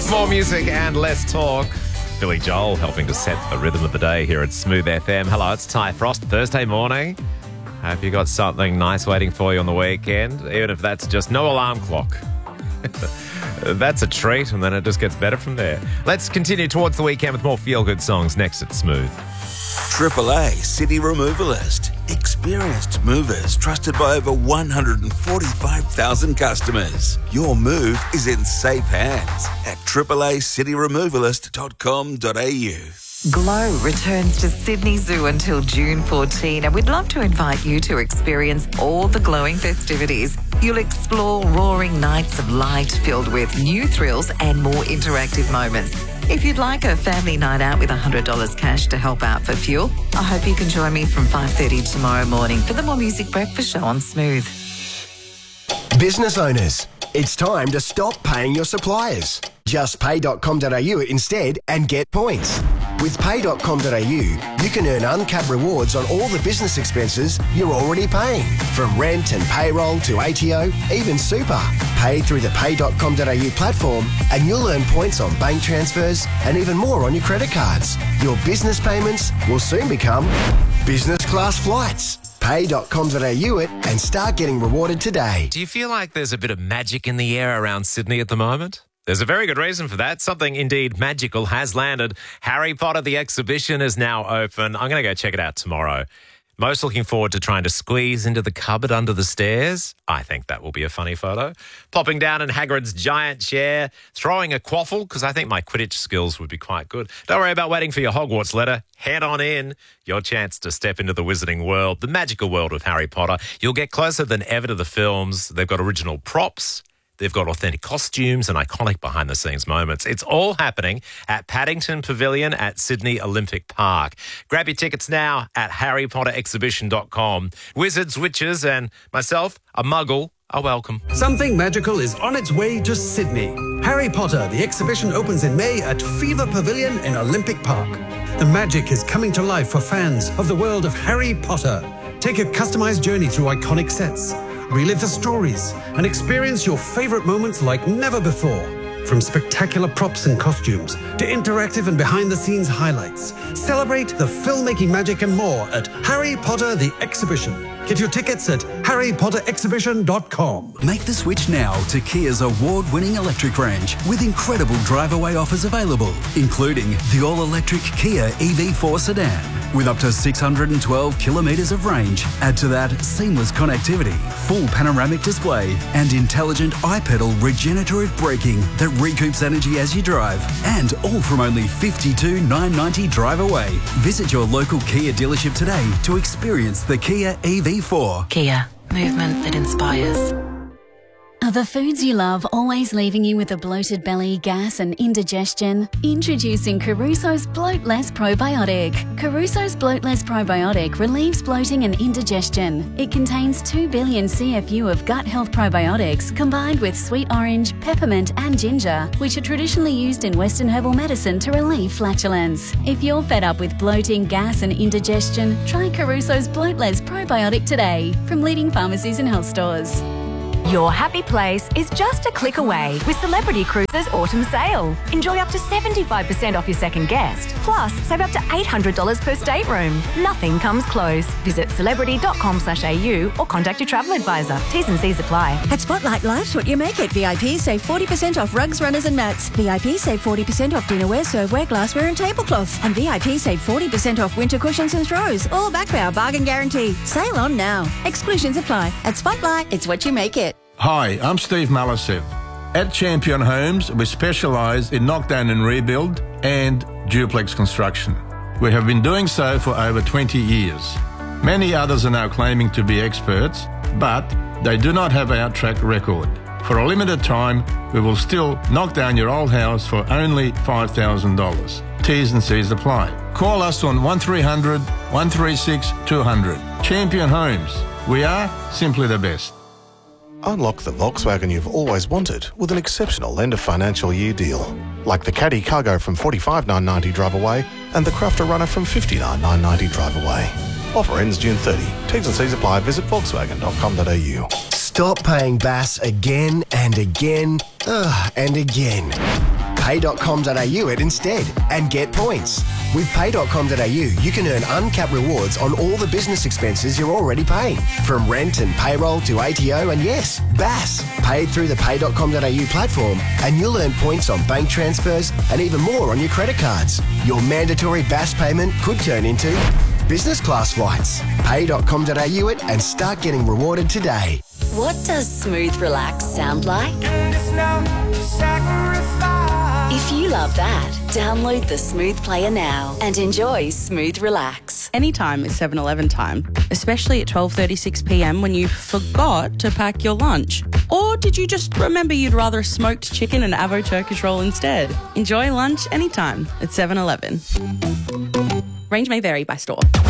More music and less talk. Billy Joel helping to set the rhythm of the day here at Smooth FM. Hello, it's Ty Frost. Thursday morning. Hope you got something nice waiting for you on the weekend, even if that's just no alarm clock. That's a treat, and then it just gets better from there. Let's continue towards the weekend with more feel-good songs next at Smooth. AAA City Removalist. Experienced movers trusted by over 145,000 customers. Your move is in safe hands at AAACityRemovalist.com.au. Glow returns to Sydney Zoo until June 14, and we'd love to invite you to experience all the glowing festivities. You'll explore roaring nights of light filled with new thrills and more interactive moments. If you'd like a family night out with $100 cash to help out for fuel, I hope you can join me from 5:30 tomorrow morning for the More Music Breakfast Show on Smooth. Business owners, it's time to stop paying your suppliers. Just pay.com.au instead and get points. With pay.com.au, you can earn uncapped rewards on all the business expenses you're already paying. From rent and payroll to ATO, even super. Pay through the pay.com.au platform and you'll earn points on bank transfers and even more on your credit cards. Your business payments will soon become business class flights. Pay.com.au it and start getting rewarded today. Do you feel like there's a bit of magic in the air around Sydney at the moment? There's a very good reason for that. Something indeed magical has landed. Harry Potter the exhibition is now open. I'm going to go check it out tomorrow. Most looking forward to trying to squeeze into the cupboard under the stairs. I think that will be a funny photo. Popping down in Hagrid's giant chair, throwing a quaffle, because I think my Quidditch skills would be quite good. Don't worry about waiting for your Hogwarts letter. Head on in. Your chance to step into the wizarding world, the magical world of Harry Potter. You'll get closer than ever to the films. They've got original props. They've got authentic costumes and iconic behind-the-scenes moments. It's all happening at Paddington Pavilion at Sydney Olympic Park. Grab your tickets now at harrypotterexhibition.com. Wizards, witches and myself, a muggle, are welcome. Something magical is on its way to Sydney. Harry Potter, the exhibition opens in May at Fever Pavilion in Olympic Park. The magic is coming to life for fans of the world of Harry Potter. Take a customised journey through iconic sets. Relive the stories and experience your favourite moments like never before. From spectacular props and costumes to interactive and behind-the-scenes highlights. Celebrate the filmmaking magic and more at Harry Potter the Exhibition. Get your tickets at harrypotterexhibition.com. Make the switch now to Kia's award-winning electric range with incredible drive-away offers available, including the all-electric Kia EV4 sedan with up to 612 kilometres of range. Add to that seamless connectivity, full panoramic display and intelligent iPedal regenerative braking that recoups energy as you drive, and all from only $52,990 drive away. Visit your local Kia dealership today to experience the Kia EV4. Kia, movement that inspires. Are the foods you love always leaving you with a bloated belly, gas and indigestion? Introducing Caruso's Bloatless Probiotic. Caruso's Bloatless Probiotic relieves bloating and indigestion. It contains 2 billion CFU of gut health probiotics combined with sweet orange, peppermint and ginger, which are traditionally used in Western herbal medicine to relieve flatulence. If you're fed up with bloating, gas and indigestion, try Caruso's Bloatless Probiotic today from leading pharmacies and health stores. Your happy place is just a click away with Celebrity Cruises Autumn Sale. Enjoy up to 75% off your second guest. Plus, save up to $800 per stateroom. Nothing comes close. Visit celebrity.com/au or contact your travel advisor. T's and C's apply. At Spotlight, life's what you make it. VIP save 40% off rugs, runners and mats. VIP save 40% off dinnerware, serveware, glassware and tablecloths. And VIP save 40% off winter cushions and throws. All backed by our bargain guarantee. Sale on now. Exclusions apply. At Spotlight, it's what you make it. Hi, I'm Steve Malasev. At Champion Homes, we specialise in knockdown and rebuild and duplex construction. We have been doing so for over 20 years. Many others are now claiming to be experts, but they do not have our track record. For a limited time, we will still knock down your old house for only $5,000. T's and C's apply. Call us on 1300 136 200. Champion Homes. We are simply the best. Unlock the Volkswagen you've always wanted with an exceptional end of financial year deal. Like the Caddy Cargo from $45,990 drive away and the Crafter Runner from $59,990 drive away. Offer ends June 30. T's and C's apply. Visit volkswagen.com.au. Stop paying BAS again and again and again. pay.com.au it instead and get points. With pay.com.au, you can earn uncapped rewards on all the business expenses you're already paying, from rent and payroll to ATO and yes, BAS, paid through the pay.com.au platform, and you'll earn points on bank transfers and even more on your credit cards. Your mandatory BAS payment could turn into business class flights. Pay.com.au it and start getting rewarded today. What does Smooth Relax sound like? If you love that, download the Smooth Player now and enjoy Smooth Relax. Anytime is 7-Eleven time, especially at 12:36 p.m. when you forgot to pack your lunch. Or did you just remember you'd rather a smoked chicken and avo Turkish roll instead? Enjoy lunch anytime at 7-Eleven. Range may vary by store.